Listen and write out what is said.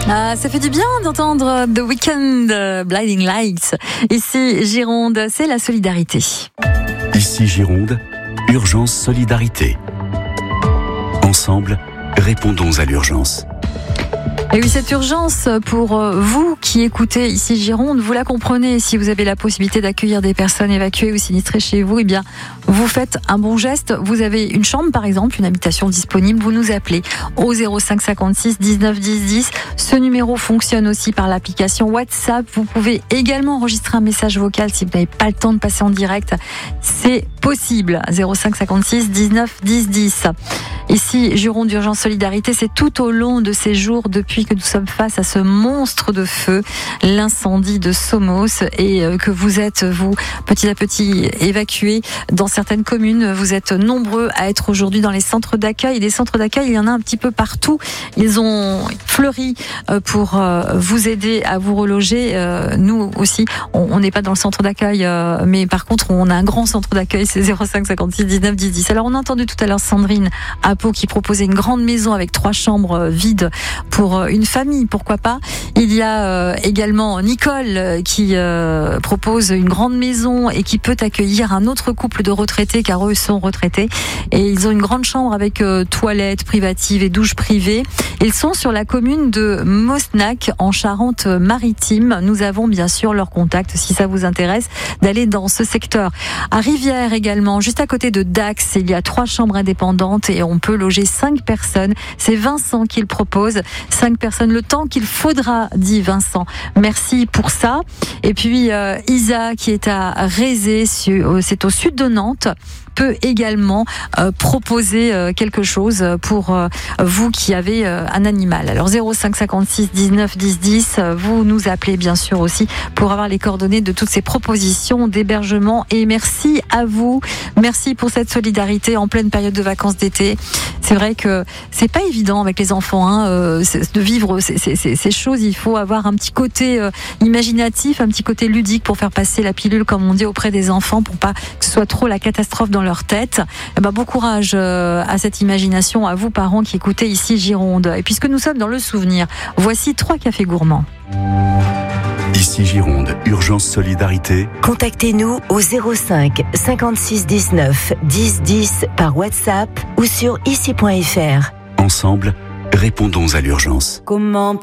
Ah, ça fait du bien d'entendre The Weeknd, Blinding Lights. Ici, Gironde, c'est la solidarité. Ici, Gironde, urgence solidarité. Ensemble, répondons à l'urgence. Et oui, cette urgence, pour vous qui écoutez ici Gironde, vous la comprenez. Si vous avez la possibilité d'accueillir des personnes évacuées ou sinistrées chez vous, eh bien, vous faites un bon geste. Vous avez une chambre, par exemple, une habitation disponible, vous nous appelez au 05 56 19 10 10. Ce numéro fonctionne aussi par l'application WhatsApp. Vous pouvez également enregistrer un message vocal si vous n'avez pas le temps de passer en direct. C'est possible. 05 56 19 10 10. Ici, Gironde d'urgence solidarité, c'est tout au long de ces jours depuis que nous sommes face à ce monstre de feu, l'incendie de Somos, et que vous êtes, vous, petit à petit évacués dans certaines communes. Vous êtes nombreux à être aujourd'hui dans les centres d'accueil. Des centres d'accueil, il y en a un petit peu partout. Ils ont fleuri pour vous aider à vous reloger. Nous aussi, on n'est pas dans le centre d'accueil, mais par contre, on a un grand centre d'accueil, c'est 05 56 19 10 10. Alors, on a entendu tout à l'heure Sandrine à Pau qui proposait une grande maison avec 3 chambres vides pour une famille, pourquoi pas. Il y a également Nicole qui propose une grande maison et qui peut accueillir un autre couple de retraités, car eux sont retraités, et ils ont une grande chambre avec toilette privative et douche privée. Ils sont sur la commune de Mosnac en Charente-Maritime. Nous avons bien sûr leur contact si ça vous intéresse d'aller dans ce secteur. À Rivière également, juste à côté de Dax, il y a 3 chambres indépendantes et on peut loger 5 personnes. C'est Vincent qui le propose. 5 personnes, le temps qu'il faudra, dit Vincent. Merci pour ça. Et puis Isa qui est à Rézé, c'est au sud de Nantes, peut également proposer quelque chose pour vous qui avez un animal. Alors 05 56 19 10 10, vous nous appelez bien sûr aussi pour avoir les coordonnées de toutes ces propositions d'hébergement. Et merci à vous, merci pour cette solidarité en pleine période de vacances d'été. C'est vrai que c'est pas évident avec les enfants de vivre ces choses. Il faut avoir un petit côté imaginatif, un petit côté ludique pour faire passer la pilule, comme on dit, auprès des enfants, pour pas que ce soit trop la catastrophe dans leur tête. Bon courage à cette imagination, à vous parents qui écoutez ici Gironde. Et puisque nous sommes dans le souvenir, voici 3 cafés gourmands. Ici Gironde, urgence solidarité. Contactez-nous au 05 56 19 10 10 par WhatsApp ou sur ici.fr. Ensemble, répondons à l'urgence. Comment